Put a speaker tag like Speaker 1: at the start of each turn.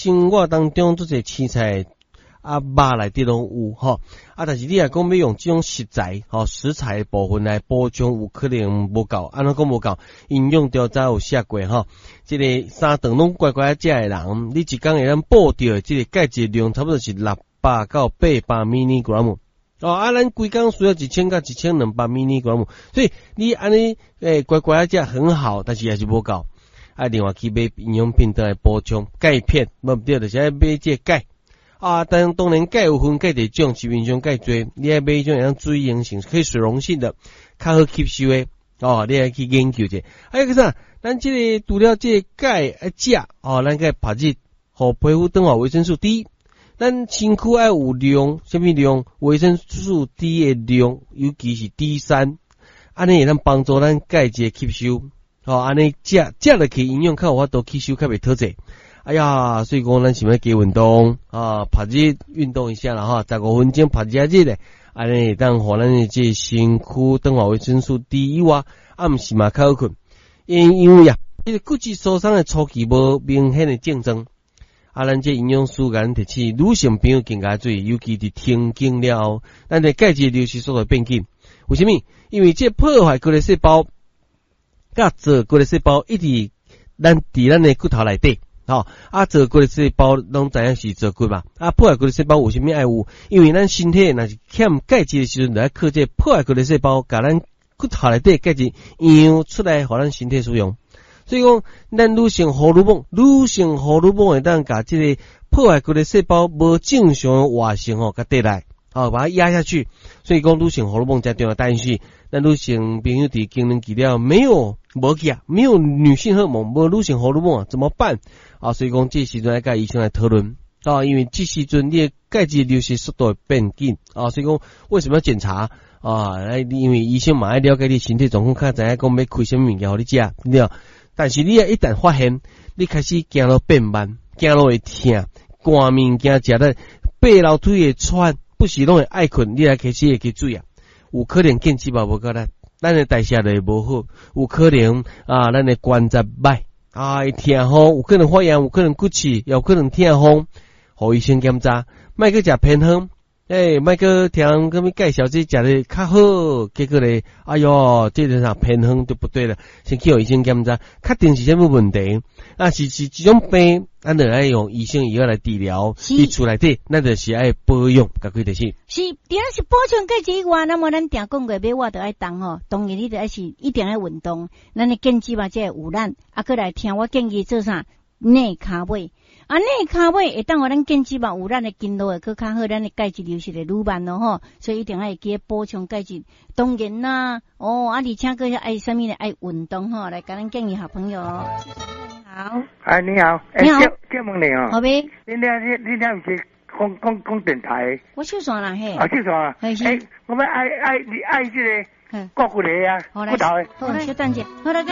Speaker 1: 生活当中做些青菜啊肉内底拢有吼，但是你若讲要用这种食材食材的部分来补充，有可能无够，安怎讲无够？营养调查有写过吼，这个3顿拢乖乖食的人，你一工会当补到的这个钙质量差不多是600到800 mg。咱规工需要1000到1200 mg， 所以你安尼乖乖食很好，但是也是无够，另外去买营养品来补充钙片，无对就是要买这钙当然钙有分钙的种，市面上钙多，你要买种像水溶性可以水溶性的，较好吸收的你要去研究者。还有个啥？咱这个除了这个钙食咱个拍日互皮肤长化维生素 D。咱身躯要有量，什么量？维生素 D 的量，尤其是 D3，安尼会当帮助咱钙质吸收。安尼食落去营养较有法度吸收，较袂讨济。所以讲咱是要加运动拍日运动一下啦15分钟拍日咧，安尼会当互咱的这身躯长化维生素 D 以外，暗时嘛较好困。因为这个骨质疏松的初期无明显的症状。咱这营养师甲咱提起，女性朋友更加注意，尤其是停经了后，咱的钙质流失速度变紧。为什么？因为这破坏骨的细胞，甲做骨的细胞一直咱的骨头内底，做骨的细胞拢知影是做骨嘛。破坏骨的细胞为什么爱有？因为咱身体若是欠钙质的时阵，就要靠这破坏骨的细胞，甲咱骨头内底钙质养出来，互咱身体使用。所以讲，咱女性荷尔蒙会当甲这个破坏骨的细胞无正常的活性甲带来，把它压下去。所以讲，女性荷尔蒙才重要。但是，咱女性朋友伫经年期了没有女性荷尔蒙，无女性荷尔蒙怎么办？所以讲，这时阵要甲医生来讨论。因为这时阵你的钙质流失速度会变紧。所以讲，为什么要检查？因为医生嘛爱了解你身体状况，较知影讲要开什么物件互你食，对吧？但是你一旦发现你开始行路变慢，行路会痛，寒物件食得爬楼梯会喘，不时拢会爱困，你来开始会去注意有可能见脂肪无够咱的代谢力无好，有可能咱的关节歹会痛风，有可能发炎，有可能骨刺，有可能痛风，互医生检查，莫去食偏方。莫个听人咁介绍这食的较好，结果咧，这个啥偏方就不对了，先去医生检查，确定是什么问题。是这种病，咱就要用医生以后来治疗。你厝内底，咱就是爱保养，甲几就是。
Speaker 2: 是，除了是补充钙质以外，那么咱定讲过买我就爱动当然你就爱是一定要运动，咱的减脂嘛，这有咱，过来听我建议做啥内卡尾。内卡尾会当互咱减脂嘛，有咱的筋络会更较好，咱的钙质流失会愈慢所以一定要记补充钙质。当然啦，而且个爱什么呢？爱运动来跟咱建议好朋友。谢谢你好。
Speaker 3: 你好。
Speaker 2: 你好。
Speaker 3: 请问你
Speaker 2: 好呗。
Speaker 3: 你了是讲电台？
Speaker 2: 我收线啦嘿。
Speaker 3: 收线啊。我们爱这个骨骨头的。
Speaker 2: 好，来，小等者，好来。